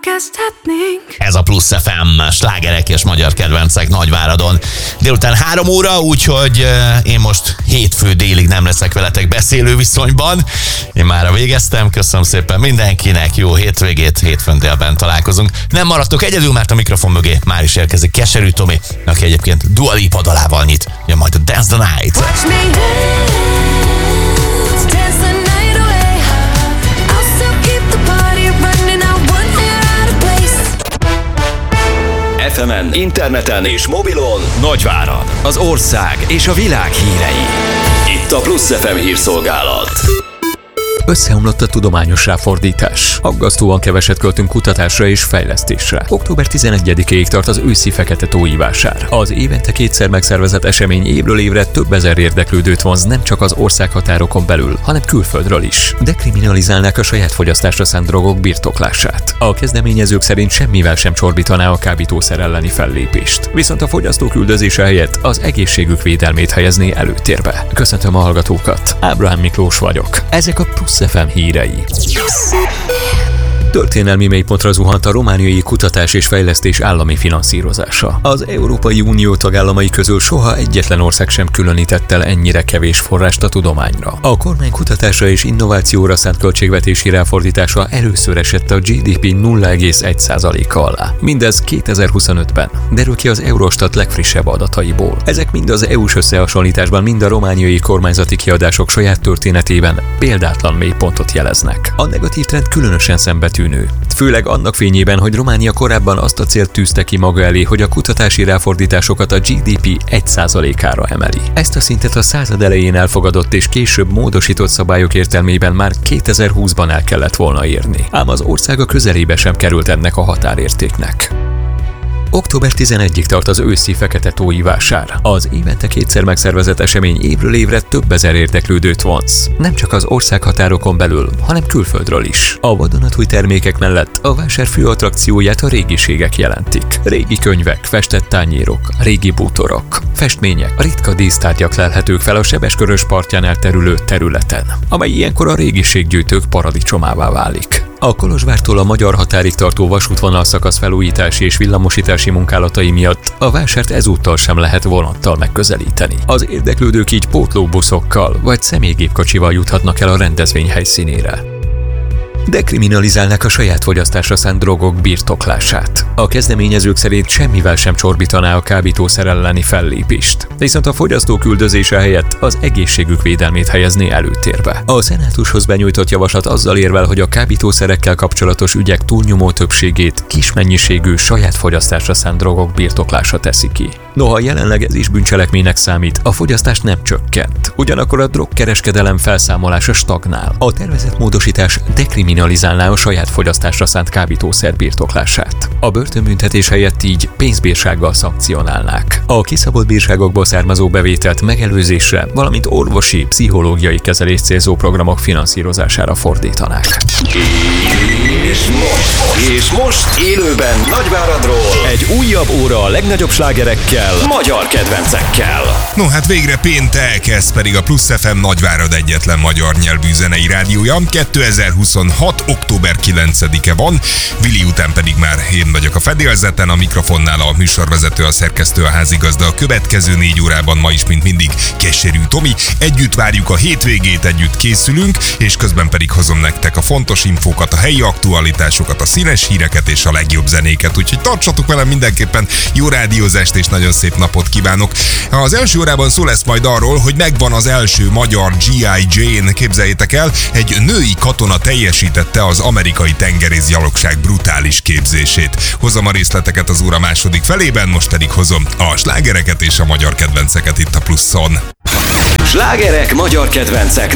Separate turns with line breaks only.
kezdhetnénk.
Ez a Plusz FM, slágerek és magyar kedvencek Nagyváradon. Délután 3 óra, úgyhogy én most hétfő délig nem leszek veletek beszélő viszonyban. Én már végeztem, köszönöm szépen mindenkinek, jó hétvégét, hétfőn délben találkozunk. Nem maradtok egyedül, mert a mikrofon mögé már is érkezik Keserű Tomi, aki egyébként Dua Lipa dalával nyit. Jön majd a Dance the Night.
Watch me dance the night away. I'll still keep the party running. I wouldn't get out of place.
FM-en, interneten és mobilon Nagyvárad, az ország és a világ hírei. Itt a Plusz FM hírszolgálat.
Összeomlott a tudományos ráfordítás. Aggasztóan keveset költünk kutatásra és fejlesztésre. Október 11-ig tart az őszi Fekete-tói vásár. Az évente kétszer megszervezett esemény évről évre több ezer érdeklődőt vonz nem csak az országhatárokon belül, hanem külföldről is. Dekriminalizálnák a saját fogyasztásra szánt drogok birtoklását. A kezdeményezők szerint semmivel sem csorbítaná a kábítószer elleni fellépést. Viszont a fogyasztók üldözése helyett az egészségük védelmét helyezné előtérbe. Köszöntöm a hallgatókat. Ábrahám Miklós vagyok. Ezek a Plusz FM hírei. Történelmi mélypontra zuhant a romániai kutatás és fejlesztés állami finanszírozása. Az Európai Unió tagállamai közül soha egyetlen ország sem különített el ennyire kevés forrást a tudományra. A kormány kutatásra és innovációra szánt költségvetési ráfordítása először esett a GDP 0,1%-a alá. Mindez 2025-ben, derül ki az Eurostat legfrissebb adataiból. Ezek mind az EU-s összehasonlításban, mind a romániai kormányzati kiadások saját történetében példátlan mélypontot jeleznek. A negatív trend különösen szembetűnő. Főleg annak fényében, hogy Románia korábban azt a célt tűzte ki maga elé, hogy a kutatási ráfordításokat a GDP 1%-ára emeli. Ezt a szintet a század elején elfogadott és később módosított szabályok értelmében már 2020-ban el kellett volna érni. Ám az ország a közelébe sem került ennek a határértéknek. Október 11-ig tart az őszi Fekete-tói vásár. Az évente kétszer megszervezett esemény évről évre több ezer érdeklődőt vonz. Nem csak az országhatárokon belül, hanem külföldről is. A vadonatúj termékek mellett a vásár fő attrakcióját a régiségek jelentik. Régi könyvek, festett tányérok, régi bútorok, festmények, ritka dísztárgyak lelhetők fel a Sebeskörös partján elterülő területen, amely ilyenkor a régiséggyűjtők paradicsomává válik. A Kolozsvártól a magyar határig tartó vasútvonal szakasz felújítási és villamosítási munkálatai miatt a vásárt ezúttal sem lehet vonattal megközelíteni. Az érdeklődők így pótlóbuszokkal vagy személygépkocsival juthatnak el a rendezvény helyszínére. Dekriminalizálnák a saját fogyasztásra szánt drogok birtoklását. A kezdeményezők szerint semmivel sem csorbítaná a kábítószer elleni fellépést, viszont a fogyasztók üldözése helyett az egészségük védelmét helyezné előtérbe. A szenátushoz benyújtott javaslat azzal érvel, hogy a kábítószerekkel kapcsolatos ügyek túlnyomó többségét kis mennyiségű saját fogyasztásra szánt drogok birtoklása teszi ki. Noha jelenleg ez is bűncselekménynek számít, a fogyasztás nem csökkent. Ugyanakkor a drogkereskedelem felszámolása stagnál. A tervezett módosítás dekriminalizálná a saját fogyasztásra szánt kábítószer birtoklását. A börtönbüntetés helyett így pénzbírsággal szankcionálnák. A kiszabott bírságokból származó bevételt megelőzésre, valamint orvosi, pszichológiai kezelés célzó programok finanszírozására fordítanák.
És most élőben Nagyváradról egy újabb óra a legnagyobb slágerekkel, magyar kedvencekkel.
No hát végre péntek, ez pedig a Plusz FM Nagyvárad egyetlen magyar nyelvű zenei rádiója. 2026. október 9-e van, Vili után pedig már én vagyok a fedélzeten, a mikrofonnál a műsorvezető, a szerkesztő, a házigazda. A következő 4 órában ma is, mint mindig, Keserű Tomi. Együtt várjuk a hétvégét, együtt készülünk, és közben pedig hozom nektek a fontos infókat, a helyi aktualitásokat, a színes híreket és a legjobb zenéket. Úgyhogy tartsatok velem mindenképpen, jó rádiózást és nagyon szép napot kívánok. Az első órában szó lesz majd arról, hogy megvan az első magyar G.I. Jane, képzeljétek el, egy női katona teljesítette az amerikai tengerészgyalogság brutális képzését. Hozom a részleteket az óra második felében, most pedig hozom a slágereket és a magyar kedvenceket itt a Pluszon.
Slágerek, magyar kedvencek